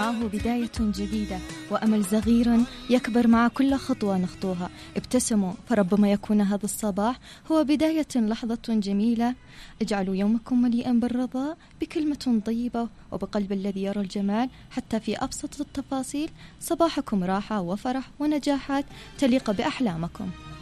معه بداية جديدة وأمل صغير يكبر مع كل خطوة نخطوها. ابتسموا، فربما يكون هذا الصباح هو بداية لحظة جميلة. اجعلوا يومكم مليئا بالرضا بكلمة طيبة وبقلب الذي يرى الجمال حتى في أبسط التفاصيل. صباحكم راحة وفرح ونجاحات تليق بأحلامكم.